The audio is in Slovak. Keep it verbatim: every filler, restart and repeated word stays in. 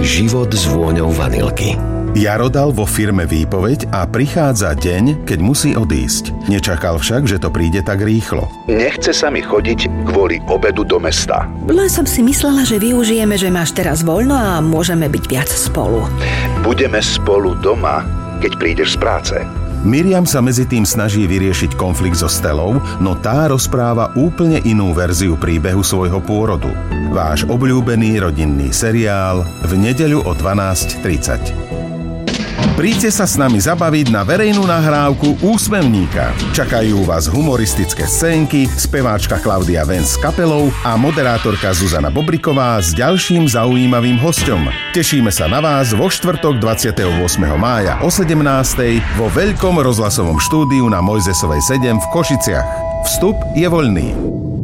Život s vôňou vanilky. Jaro dal vo firme výpoveď a prichádza deň, keď musí odísť. Nečakal však, že to príde tak rýchlo. Nechce sa mi chodiť kvôli obedu do mesta. Len som si myslela, že využijeme, že máš teraz voľno a môžeme byť viac spolu. Budeme spolu doma, keď prídeš z práce. Miriam sa medzi tým snaží vyriešiť konflikt so Stellou, no tá rozpráva úplne inú verziu príbehu svojho pôrodu. Váš obľúbený rodinný seriál v nedeľu o dvanásť tridsať. Príďte sa s nami zabaviť na verejnú nahrávku Úsmevníka. Čakajú vás humoristické scénky, speváčka Klaudia Vens s kapelou a moderátorka Zuzana Bobriková s ďalším zaujímavým hosťom. Tešíme sa na vás vo štvrtok dvadsiateho ôsmeho mája o sedemnástej vo veľkom rozhlasovom štúdiu na Mojzesovej sedem v Košiciach. Vstup je voľný.